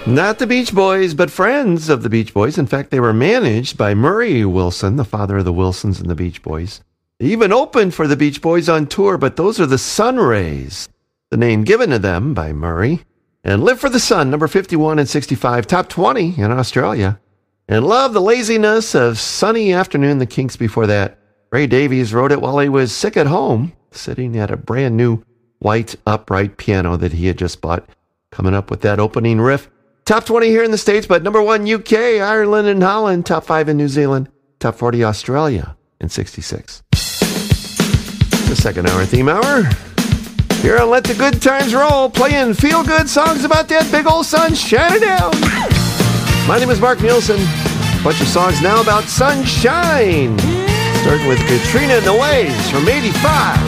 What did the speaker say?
Not the Beach Boys, but friends of the Beach Boys. In fact, they were managed by Murray Wilson, the father of the Wilsons and the Beach Boys. They even opened for the Beach Boys on tour, but those are the Sunrays, the name given to them by Murray. And Live for the Sun, number 51 and 65, top 20 in Australia. And Love the Laziness of Sunny Afternoon, the Kinks before that. Ray Davies wrote it while he was sick at home, sitting at a brand new white upright piano that he had just bought, coming up with that opening riff. Top 20 here in the States, but number 1 UK, Ireland, and Holland. Top 5 in New Zealand. Top 40 Australia in 66. The second hour, theme hour. Here on Let the Good Times Roll, playing feel-good songs about that big old sun shining down. My name is Mark Nielsen. A bunch of songs now about sunshine. Starting with Katrina and the Waves from 85.